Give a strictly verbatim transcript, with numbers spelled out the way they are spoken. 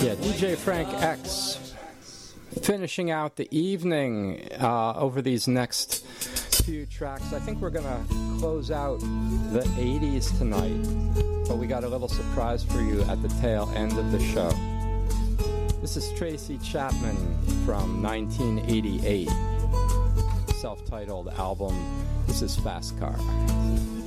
Yeah, D J Frank X finishing out the evening uh, over these next few tracks. I think we're going to close out the eighties tonight, but we got a little surprise for you at the tail end of the show. This is Tracy Chapman from nineteen eighty-eight, self-titled album. This is Fast Car.